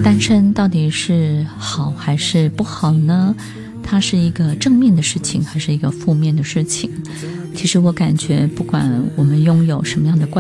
单身到底是好还是不好呢？它是一个正面的事情还是一个负面的事情？其实我感觉不管我们拥有什么样的关